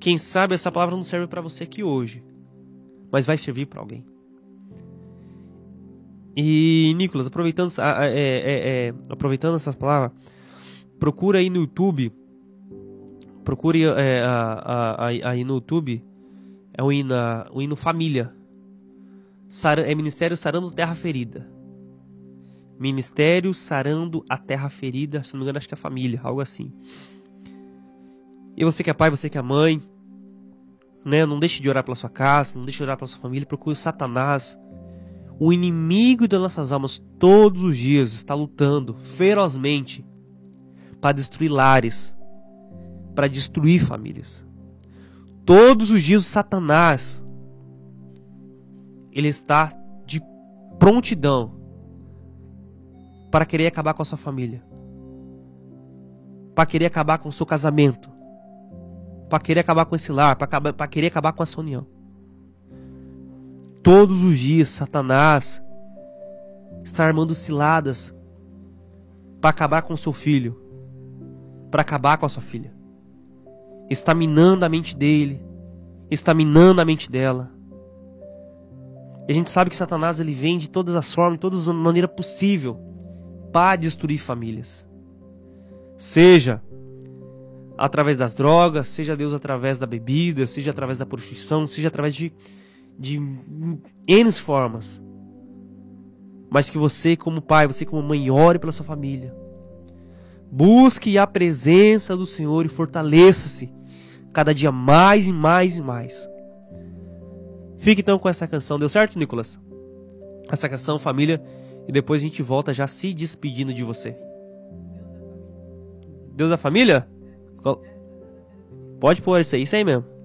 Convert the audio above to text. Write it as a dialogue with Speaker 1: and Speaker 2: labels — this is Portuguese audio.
Speaker 1: quem sabe essa palavra não serve para você aqui hoje, mas vai servir para alguém. E, Nicolas, aproveitando essas palavras, procura aí no YouTube. Procure aí no YouTube. É o hino Família. É Ministério Sarando Terra Ferida. Ministério Sarando a Terra Ferida. Se não me engano, acho que é Família, algo assim. E você que é pai, você que é mãe, né? Não deixe de orar pela sua casa, não deixe de orar pela sua família. Procure Satanás. O inimigo das nossas almas todos os dias está lutando ferozmente para destruir lares, para destruir famílias. Todos os dias o Satanás, ele está de prontidão para querer acabar com a sua família, para querer acabar com o seu casamento, para querer acabar com esse lar, para querer acabar com essa união. Todos os dias Satanás está armando ciladas para acabar com o seu filho, para acabar com a sua filha. Está minando a mente dele, está minando a mente dela. E a gente sabe que Satanás ele vem de todas as formas, de todas as maneiras possíveis para destruir famílias. Seja através das drogas, seja Deus através da bebida, seja através da prostituição, seja através de N formas. Mas que você como pai, você como mãe, ore pela sua família. Busque a presença do Senhor e fortaleça-se cada dia mais e mais e mais. Fique então com essa canção, deu certo, Nicolas? Essa canção, família, e depois a gente volta já se despedindo de você. Deus da família? Pode pôr isso aí mesmo.